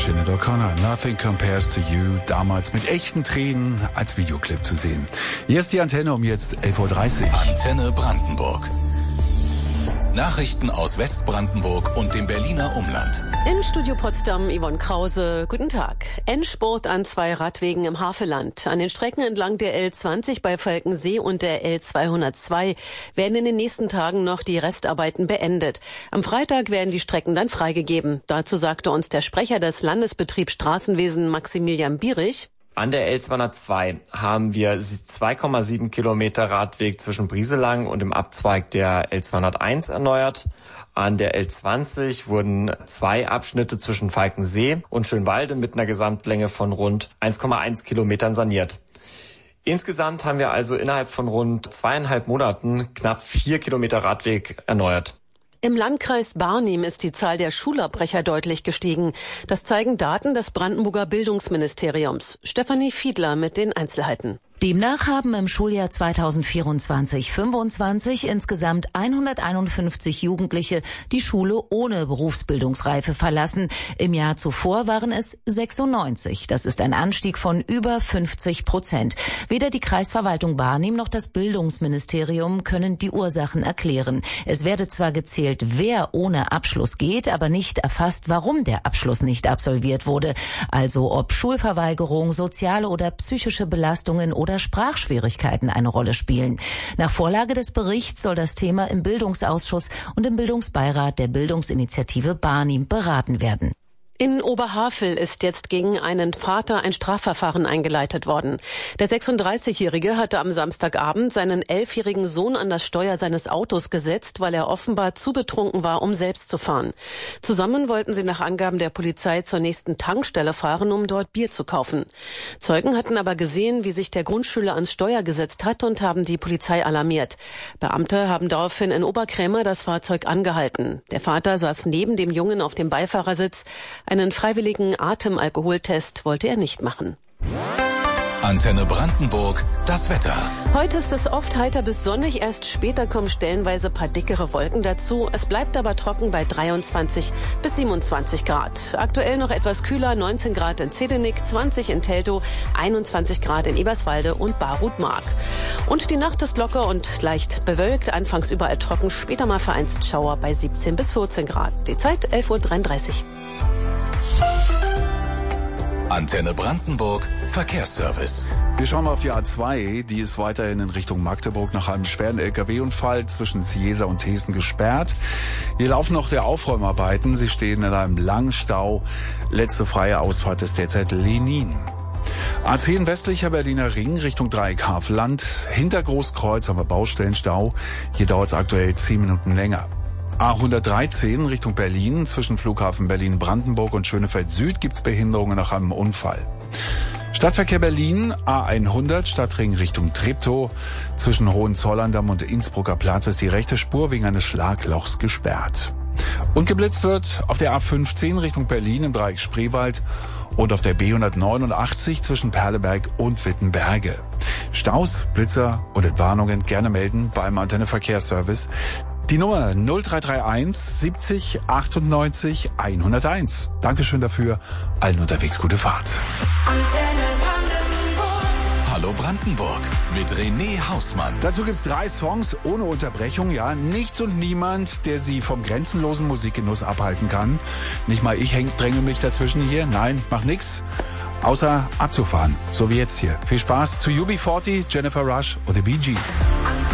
Sinead O'Connor, Nothing Compares to You, damals mit echten Tränen als Videoclip zu sehen. Hier ist die Antenne um jetzt 11.30 Uhr. Antenne Brandenburg. Nachrichten aus Westbrandenburg und dem Berliner Umland. Im Studio Potsdam Yvonne Krause. Guten Tag. Endspurt an 2 Radwegen im Havelland. An den Strecken entlang der L20 bei Falkensee und der L202 werden in den nächsten Tagen noch die Restarbeiten beendet. Am Freitag werden die Strecken dann freigegeben. Dazu sagte uns der Sprecher des Landesbetriebs Straßenwesen Maximilian Bierich. An der L202 haben wir 2,7 Kilometer Radweg zwischen Brieselang und dem Abzweig der L201 erneuert. An der L20 wurden 2 Abschnitte zwischen Falkensee und Schönwalde mit einer Gesamtlänge von rund 1,1 Kilometern saniert. Insgesamt haben wir also innerhalb von rund 2,5 Monaten knapp 4 Kilometer Radweg erneuert. Im Landkreis Barnim ist die Zahl der Schulabbrecher deutlich gestiegen. Das zeigen Daten des Brandenburger Bildungsministeriums. Stefanie Fiedler mit den Einzelheiten. Demnach haben im Schuljahr 2024/25 insgesamt 151 Jugendliche die Schule ohne Berufsbildungsreife verlassen. Im Jahr zuvor waren es 96. Das ist ein Anstieg von über 50%. Weder die Kreisverwaltung Barnim noch das Bildungsministerium können die Ursachen erklären. Es werde zwar gezählt, wer ohne Abschluss geht, aber nicht erfasst, warum der Abschluss nicht absolviert wurde. Also ob Schulverweigerung, soziale oder psychische Belastungen oder Sprachschwierigkeiten eine Rolle spielen. Nach Vorlage des Berichts soll das Thema im Bildungsausschuss und im Bildungsbeirat der Bildungsinitiative Barnim beraten werden. In Oberhavel ist jetzt gegen einen Vater ein Strafverfahren eingeleitet worden. Der 36-Jährige hatte am Samstagabend seinen 11-jährigen Sohn an das Steuer seines Autos gesetzt, weil er offenbar zu betrunken war, um selbst zu fahren. Zusammen wollten sie nach Angaben der Polizei zur nächsten Tankstelle fahren, um dort Bier zu kaufen. Zeugen hatten aber gesehen, wie sich der Grundschüler ans Steuer gesetzt hat und haben die Polizei alarmiert. Beamte haben daraufhin in Oberkrämer das Fahrzeug angehalten. Der Vater saß neben dem Jungen auf dem Beifahrersitz. Einen freiwilligen Atemalkoholtest wollte er nicht machen. Antenne Brandenburg, das Wetter. Heute ist es oft heiter bis sonnig, erst später kommen stellenweise paar dickere Wolken dazu. Es bleibt aber trocken bei 23 bis 27 Grad. Aktuell noch etwas kühler, 19 Grad in Zedenik, 20 in Teltow, 21 Grad in Eberswalde und Barut-Mark. Und die Nacht ist locker und leicht bewölkt, anfangs überall trocken, später mal vereinzelt Schauer bei 17 bis 14 Grad. Die Zeit 11.33 Uhr. Antenne Brandenburg, Verkehrsservice. Wir schauen mal auf die A2. Die ist weiterhin in Richtung Magdeburg nach einem schweren LKW-Unfall zwischen Ziesa und Thesen gesperrt. Hier laufen noch der Aufräumarbeiten. Sie stehen in einem langen Stau. Letzte freie Ausfahrt ist derzeit Lenin. A10 westlicher Berliner Ring Richtung Dreieck Havelland. Hinter Großkreuz haben wir Baustellenstau. Hier dauert es aktuell 10 Minuten länger. A113 Richtung Berlin, zwischen Flughafen Berlin-Brandenburg und Schönefeld Süd gibt's Behinderungen nach einem Unfall. Stadtverkehr Berlin, A100 Stadtring Richtung Treptow. Zwischen Hohenzollern-Damm und Innsbrucker Platz ist die rechte Spur wegen eines Schlaglochs gesperrt. Und geblitzt wird auf der A15 Richtung Berlin im Dreieck Spreewald und auf der B189 zwischen Perleberg und Wittenberge. Staus, Blitzer und Entwarnungen gerne melden beim Antenne Verkehrsservice. Die Nummer 0331 70 98 101. Dankeschön dafür. Allen unterwegs gute Fahrt. Antenne Brandenburg. Hallo Brandenburg mit René Hausmann. Dazu gibt's 3 Songs ohne Unterbrechung. Ja, nichts und niemand, der Sie vom grenzenlosen Musikgenuss abhalten kann. Nicht mal ich dränge mich dazwischen hier. Nein, mach nix. Außer abzufahren. So wie jetzt hier. Viel Spaß zu UB40, Jennifer Rush oder Bee Gees.